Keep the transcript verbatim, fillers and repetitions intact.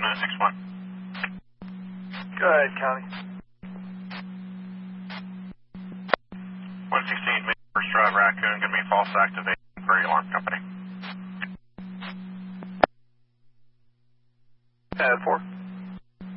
nine six one. Go ahead, County. one sixteen, First Drive, Raccoon, going to be false activation for your alarm company. Uh, four.